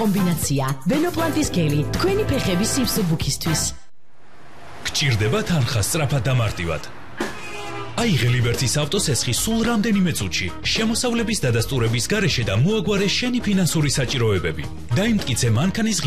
კომბინაცია ვენოპლანტის გელი თქვენი ფეხების სიმსუბუქისთვის. გჭირდება თანხა სწრაფად და მარტივად. აიღე ლიბერტის ავტოსესხი სულ რამდენიმე წუთში, შემოსავლების დადასტურების გარეშე და მოაგვარე შენი ფინანსური საჭიროებები. დაიმტკიცე მანქანის